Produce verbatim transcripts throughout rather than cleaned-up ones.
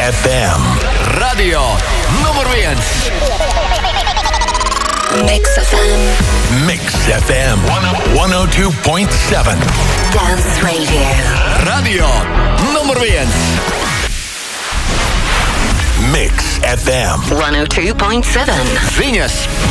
эф эм. Radio numur viens. Mix эф эм. Mix эф эм сто два и семь. Dance Radio. Radio numur viens. Mix эф эм. сто два и семь. Ziņas.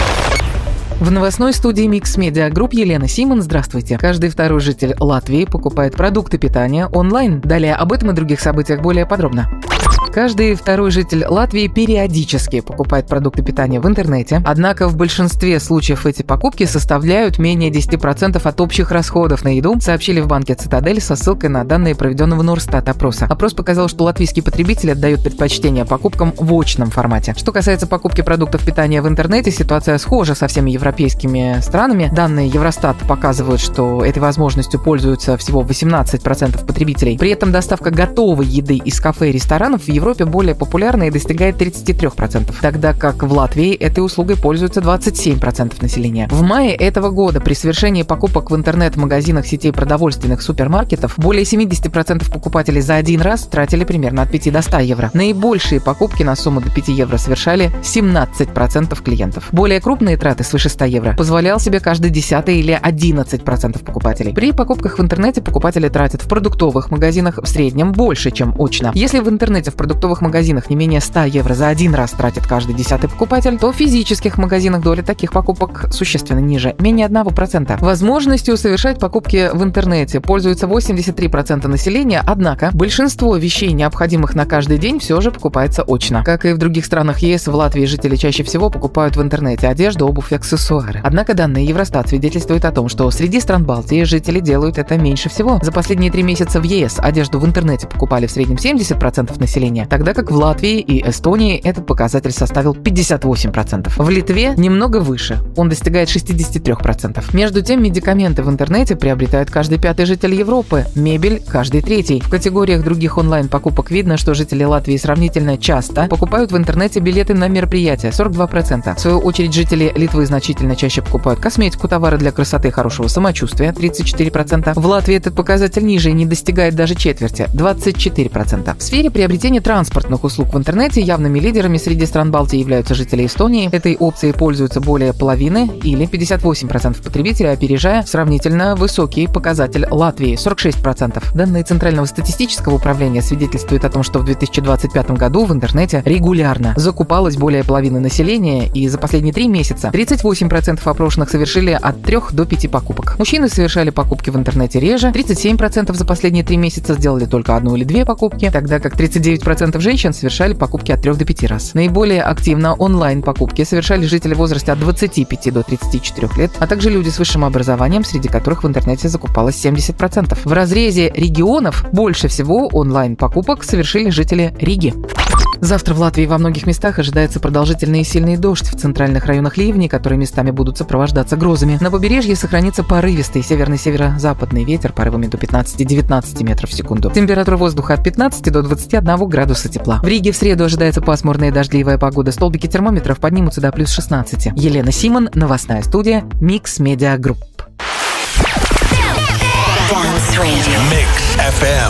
В новостной студии Mix Media Group Елена Симон. Здравствуйте. Каждый второй житель Латвии покупает продукты питания онлайн. Далее об этом и других событиях более подробно. Каждый второй житель Латвии периодически покупает продукты питания в интернете, однако в большинстве случаев эти покупки составляют менее десять процентов от общих расходов на еду, сообщили в банке «Цитадель» со ссылкой на данные проведенного Норстат опроса. Опрос показал, что латвийские потребители отдают предпочтение покупкам в очном формате. Что касается покупки продуктов питания в интернете, ситуация схожа со всеми европейскими странами. Данные Евростат показывают, что этой возможностью пользуются всего восемнадцать процентов потребителей. При этом доставка готовой еды из кафе и ресторанов в Европе более популярна и достигает тридцать три процента, тогда как в Латвии этой услугой пользуются двадцать семь процентов населения. В мае этого года при совершении покупок в интернет-магазинах сетей продовольственных супермаркетов более семьдесят процентов покупателей за один раз тратили примерно от пяти до ста евро. Наибольшие покупки на сумму до пяти евро совершали семнадцать процентов клиентов. Более крупные траты свыше ста евро позволял себе каждый десятый или одиннадцать процентов покупателей. При покупках в интернете покупатели тратят в продуктовых магазинах в среднем больше, чем очно. Если в интернете в продуктовых В продуктовых магазинах не менее ста евро за один раз тратит каждый десятый покупатель, то в физических магазинах доля таких покупок существенно ниже, менее одного процента. Возможностью совершать покупки в интернете пользуются восемьдесят три процента населения, однако большинство вещей, необходимых на каждый день, все же покупается очно. Как и в других странах ЕС, в Латвии жители чаще всего покупают в интернете одежду, обувь и аксессуары. Однако данные Евростат свидетельствуют о том, что среди стран Балтии жители делают это меньше всего. За последние три месяца в ЕС одежду в интернете покупали в среднем семьдесят процентов населения, тогда как в Латвии и Эстонии этот показатель составил пятьдесят восемь процентов. В Литве немного выше, он достигает шестьдесят три процента. Между тем, медикаменты в интернете приобретает каждый пятый житель Европы, мебель – каждый третий. В категориях других онлайн-покупок видно, что жители Латвии сравнительно часто покупают в интернете билеты на мероприятия – сорок два процента. В свою очередь, жители Литвы значительно чаще покупают косметику, товары для красоты и хорошего самочувствия – тридцать четыре процента. В Латвии этот показатель ниже и не достигает даже четверти – двадцать четыре процента. В сфере приобретения транспортных услуг в интернете явными лидерами среди стран Балтии являются жители Эстонии. Этой опцией пользуются более половины или пятьдесят восемь процентов потребителей, опережая сравнительно высокий показатель Латвии – сорок шесть процентов. Данные Центрального статистического управления свидетельствуют о том, что в две тысячи двадцать пятом году в интернете регулярно закупалось более половины населения, и за последние три месяца тридцать восемь процентов опрошенных совершили от трех до пяти покупок. Мужчины совершали покупки в интернете реже, тридцать семь процентов за последние три месяца сделали только одну или две покупки, тогда как тридцать девять процентов женщин совершали покупки от трех до пяти раз. Наиболее активно онлайн-покупки совершали жители в возрасте от двадцати пяти до тридцати четырёх лет, а также люди с высшим образованием, среди которых в интернете закупалось семьдесят процентов. В разрезе регионов больше всего онлайн-покупок совершили жители Риги. Завтра в Латвии во многих местах ожидается продолжительный и сильный дождь. В центральных районах ливни, которые местами будут сопровождаться грозами. На побережье сохранится порывистый северный северо-западный ветер порывами до пятнадцати-девятнадцати метров в секунду. Температура воздуха от пятнадцати до двадцати одного градуса тепла. В Риге в среду ожидается пасмурная и дождливая погода. Столбики термометров поднимутся до плюс шестнадцати. Елена Симон, новостная студия Mix Media Group. Dance Radio. Mix эф эм.